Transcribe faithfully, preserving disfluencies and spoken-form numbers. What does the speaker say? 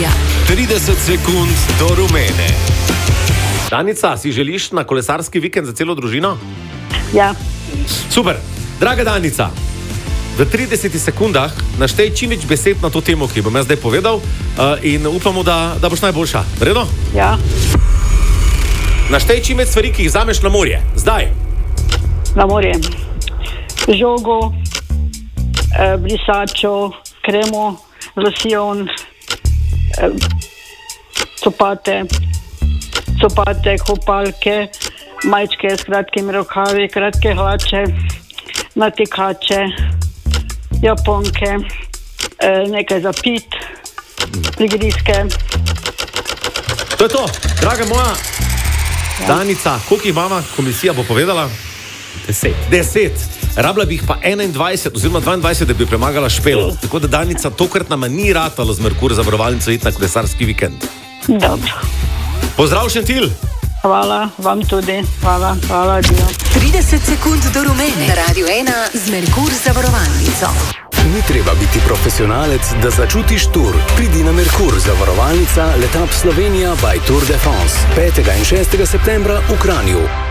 Štajerja. trideset sekund do rumene. Danica, si želiš na kolesarski vikend za celo družino? Ja. Super. Draga Danica, v tridesetih sekundah naštej čim več besed na to temo, ki bom jaz zdaj povedal, uh, in upamo, da, da boš najboljša. Redo? Ja. Naštej čim več stvari, ki jih vzameš na morje. Zdaj. Na morje. Žogo, eh, brisačo, kremo, losjon, eh, copate, copate, kopalke, majčke s kratkimi rokavi, kratke hlače, natikače, japonke, eh, nekaj za pit, prigrizke. To je to, draga moja. Ja. Danica, koliko jih mama komisija bo povedala? Deset. Deset. Rabila bi jih pa enaindvajset oziroma dvaindvajset, da bi premagala Špelo. Tako da Danica, tokrat nama ni ratalo z Merkur zavarovalnico iti na kolesarski vikend. Dobro. Pozdrav, Šentil. Hvala, vam tudi. Hvala, hvala, adijo. trideset sekund do rumene. Na Radio ena z Merkur zavarovalnico. Ni treba biti profesionalec, da začutiš tur. Pridi na Merkur zavarovalnica Letap Slovenija by Tour de France petega in šestega septembra v Kranju.